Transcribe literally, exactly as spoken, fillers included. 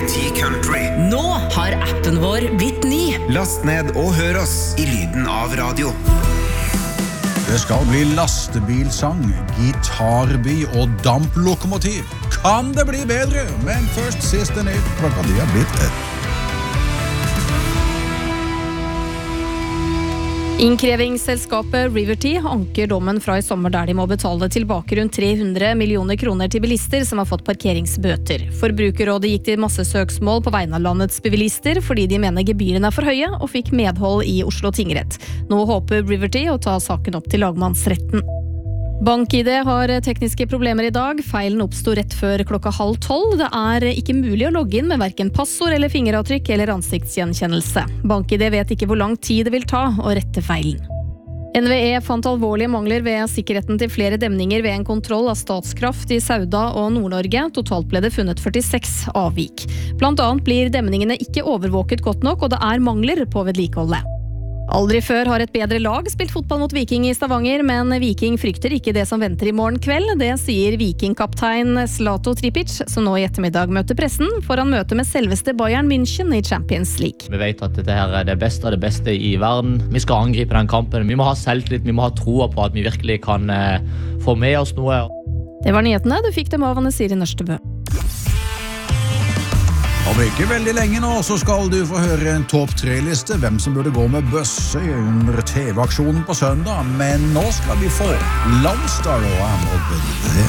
T Country. Nå har appen vår blitt ny. Last ned og hør oss i lyden av radio. Det skal bli lastebilsang, gitarby og damplokomotiv. Kan det bli bedre? Men først siste nytt. Klokka de har blitt ett. Innkrevingsselskapet Riverty anker dommen fra i sommer der de må betale tilbake rundt tre hundre millioner kroner til bilister som har fått parkeringsbøter. Forbrukerrådet gikk til massesøksmål på vegne av landets bilister fordi de mener gebyrene er for høye og fikk medhold i Oslo tingrett. Nå håper Riverty å ta saken opp til lagmannsretten. BankID har tekniske problemer i dag. Feilen oppstod rett før klokka halv tolv. Det er ikke mulig å logge inn med hverken passord eller fingeravtrykk eller ansiktsgjenkjennelse. BankID vet ikke hvor lang tid det vil ta å rette feilen. N V E fant alvorlige mangler ved sikkerheten til flere demninger ved en kontroll av Statskraft i Sauda og Nord-Norge. Totalt ble det funnet førtiseks avvik. Blant annet blir demningene ikke overvåket godt nok, og det er mangler på vedlikeholdet. Aldri før har et bedre lag spilt fotball mot Viking i Stavanger, men Viking frykter ikke det som venter i morgen kveld. Det sier Viking-kaptein Zlato Tripic, som nå i ettermiddag møter pressen foran møte med selveste Bayern München i Champions League. Vi vet at dette her er det beste av det beste i verden. Vi skal angripe den kampen. Vi må ha selvtillit, vi må ha troa på at vi virkelig kan eh, få med oss noe. Det var nyhetene. Du fikk dem av Anne Siri Nørstebø. Om ikke veldig lenge nå, så skal du få høre en topp tre-liste, hvem som burde gå med bøsse under T V-aksjonen på søndag. Men nå skal vi få Lone Star og I'm Open.